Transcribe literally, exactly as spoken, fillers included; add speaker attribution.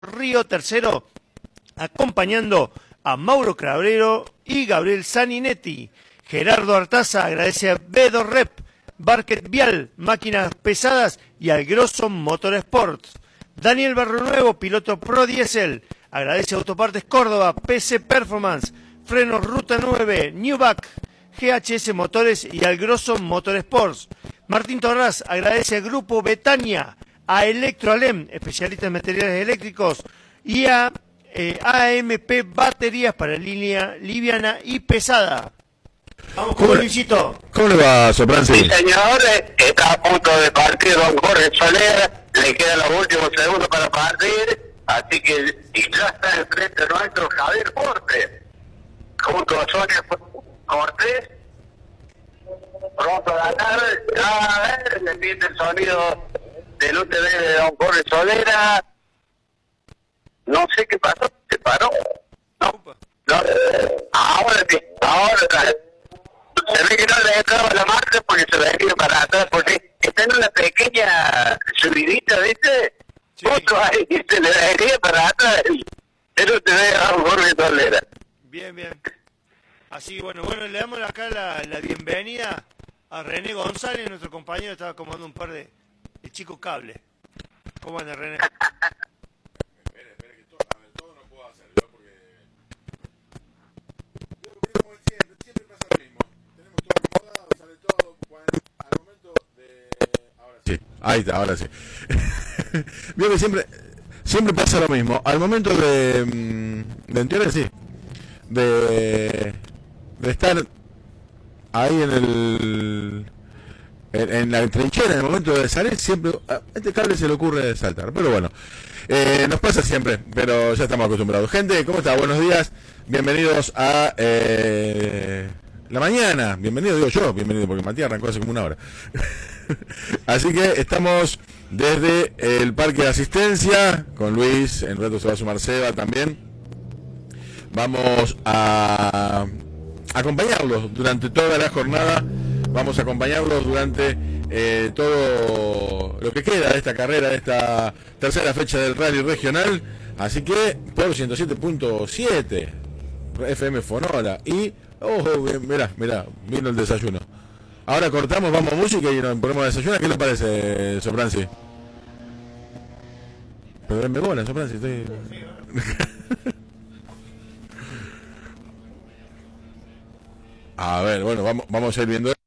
Speaker 1: Río tercero, acompañando a Mauro Cabrero y Gabriel Saninetti. Gerardo Artaza agradece a Bedo Rep, Barket Vial, Máquinas Pesadas y al Grosso Motorsports. Daniel Barronuevo, piloto Pro Diesel, agradece a Autopartes Córdoba, P C Performance, Frenos Ruta nueve, Newback, G H S Motores y al Grosso Motorsports. Martín Torras agradece al Grupo Betania, a Electroalem, especialista en materiales eléctricos, y a eh, A M P Baterías para línea liviana y pesada. Vamos con Luisito.
Speaker 2: ¿Cómo le va, Sopranzi?
Speaker 3: Sí, señor, está a punto de partir don Jorge Soler, le quedan los últimos segundos para partir, así que y ya está enfrente nuestro Javier Cortés, junto a Sonia Cortés, pronto a la tarde, a ver, se siente el sonido del U T V de don Jorge Solera. No sé qué pasó, se paró. No, no, ahora sí, ahora se ve que no le entraba la marca porque se venía para atrás, porque está en una pequeña subidita, ¿viste?
Speaker 1: Sí.
Speaker 3: Justo ahí se le venía para atrás el, el U T V a don Jorge Solera.
Speaker 1: Bien, bien. Así, bueno, bueno, le damos acá la, la bienvenida a René González, nuestro compañero, estaba acomodando un par de, de chicos cables. ¿Cómo anda, René?
Speaker 2: Espera, espera, que todo, a ver, todo no puedo hacer yo porque... Yo, como siempre, siempre pasa lo mismo. Tenemos todo acomodado, sale todo, cuando, al momento de... Ahora sí. Ahí está, ahora sí. Veo que siempre, siempre pasa lo mismo. Al momento de... de entender, sí. De... de estar ahí en el... En, en la trinchera, en el momento de salir, siempre a este cable se le ocurre saltar. Pero bueno, eh, nos pasa siempre, pero ya estamos acostumbrados. Gente, ¿cómo está? Buenos días. Bienvenidos a eh, la mañana. Bienvenido, digo yo, bienvenido, porque Matías arrancó hace como una hora. Así que estamos desde el Parque de Asistencia, con Luis, en rato se va a sumar Seba también. Vamos a acompañarlos durante toda la jornada. Vamos a acompañarlos durante eh, todo lo que queda de esta carrera, de esta tercera fecha del Rally Regional. Así que por ciento siete punto siete F M Fonola. Y, oh, mirá, mirá, vino el desayuno. Ahora cortamos, vamos a música y nos ponemos a desayunar. ¿Qué le parece, Sopranzi? Pero denme bola, Sopranzi, estoy... A ver, bueno, vamos, vamos a ir viendo.